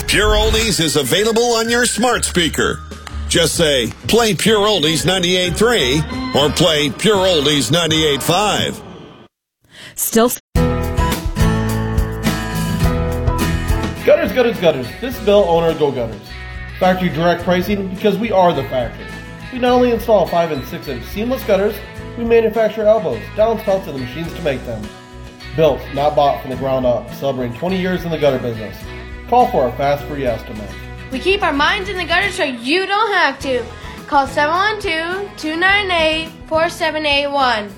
Pure Oldies is available on your smart speaker. Just say, play Pure Oldies 98.3 or play Pure Oldies 98.5. Still. Gutters. This Bill, owner of Go Gutters. Factory direct pricing because we are the factory. We not only install 5 and 6 inch seamless gutters, we manufacture elbows, downspouts, and the machines to make them. Built, not bought from the ground up, celebrating 20 years in the gutter business. Call for a fast free estimate. We keep our minds in the gutter so you don't have to. Call 712-298-4781.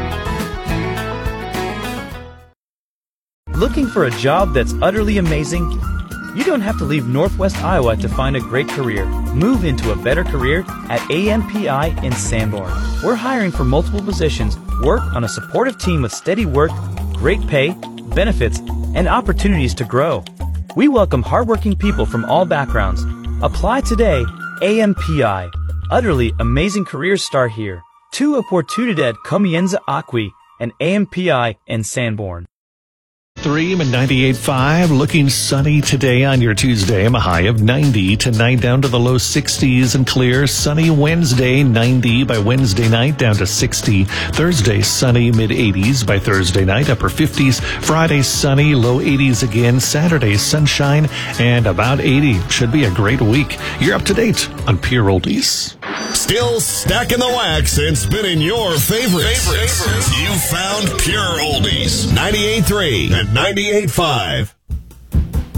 Looking for a job that's utterly amazing? You don't have to leave Northwest Iowa to find a great career. Move into a better career at AMPI in Sanborn. We're hiring for multiple positions, work on a supportive team with steady work, great pay, benefits, and opportunities to grow. We welcome hardworking people from all backgrounds. Apply today. AMPI. Utterly amazing careers start here. Tu oportunidad comienza aquí and AMPI in Sanborn. Stream and 98.5, looking sunny today on your Tuesday. A high of 90 tonight, down to the low 60s and clear. Sunny Wednesday, 90 by Wednesday night, down to 60. Thursday, sunny, mid-80s by Thursday night, upper 50s. Friday, sunny, low 80s again. Saturday, sunshine, and about 80. Should be a great week. You're up to date on Pure Oldies. Still stacking the wax and spinning your favorites. You found Pure Oldies 98.3 and 98.5.